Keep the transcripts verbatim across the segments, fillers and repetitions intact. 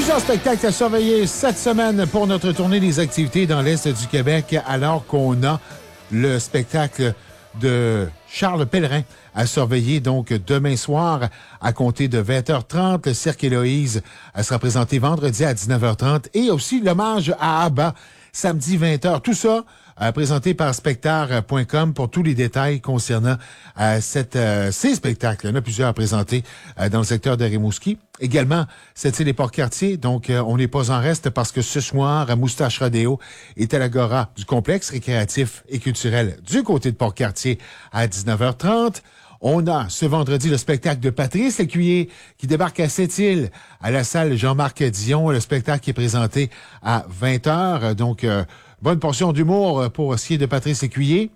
Plusieurs spectacles à surveiller cette semaine pour notre tournée des activités dans l'Est du Québec, alors qu'on a le spectacle de Charles Pellerin à surveiller donc demain soir à compter de vingt heures trente. Le Cirque Héloïse sera présenté vendredi à dix-neuf heures trente et aussi l'hommage à ABBA samedi vingt heures. Tout ça euh, présenté par spectacle point com pour tous les détails concernant euh, cette, euh, ces spectacles. Il y en a plusieurs à présenter euh, dans le secteur de Rimouski. Également, cette île des Port-Cartier, donc euh, on n'est pas en reste parce que ce soir, à Moustache Rodéo est à l'Agora du complexe récréatif et culturel du côté de Port-Cartier à dix-neuf heures trente. On a ce vendredi le spectacle de Patrice Lécuyer qui débarque à Sept-Îles à la salle Jean-Marc Dion. Le spectacle qui est présenté à vingt heures. Donc, euh, bonne portion d'humour pour ce qui est de Patrice Lécuyer.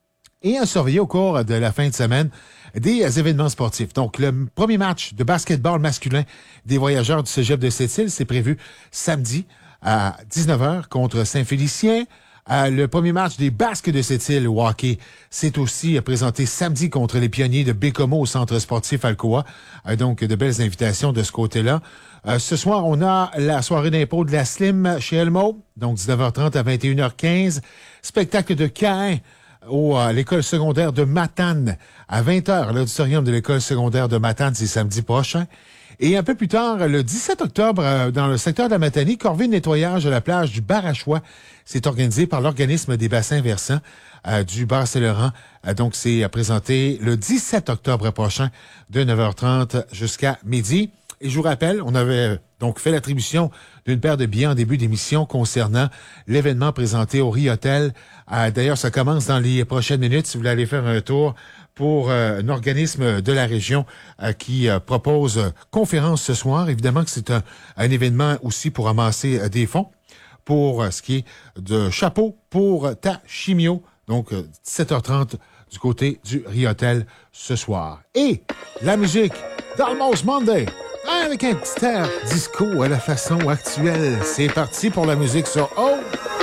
Et à surveiller au cours de la fin de semaine des événements sportifs. Donc, le premier match de basketball masculin des Voyageurs du Cégep de Sept-Îles, c'est prévu samedi à dix-neuf heures contre Saint-Félicien. Euh, le premier match des Basques de Sept-Îles au hockey, c'est aussi présenté samedi contre les Pionniers de Bécomo au Centre sportif Alcoa. Euh, donc, de belles invitations de ce côté-là. Euh, ce soir, on a la soirée d'impôt de la Slim chez Elmo, donc dix-neuf heures trente à vingt et une heures quinze. Spectacle de Caïn au, à l'école secondaire de Matane à vingt heures. L'auditorium de l'école secondaire de Matane, c'est samedi prochain. Et un peu plus tard, le dix-sept octobre, dans le secteur de la Matanie, corvée de nettoyage à la plage du Barachois. C'est organisé par l'organisme des bassins versants euh, du Bas-Saint-Laurent. Euh, donc, c'est présenté le dix-sept octobre prochain de neuf heures trente jusqu'à midi. Et je vous rappelle, on avait donc fait l'attribution d'une paire de billets en début d'émission concernant l'événement présenté au Ri-Hôtel. Euh, d'ailleurs, ça commence dans les prochaines minutes si vous voulez aller faire un tour pour euh, un organisme de la région euh, qui euh, propose euh, conférence ce soir. Évidemment que c'est un, un événement aussi pour amasser euh, des fonds pour euh, ce qui est de chapeau pour ta chimio. Donc, euh, dix-sept heures trente du côté du Ri-Hôtel ce soir. Et la musique d'Almost Monday, avec un petit air disco à la façon actuelle. C'est parti pour la musique sur O.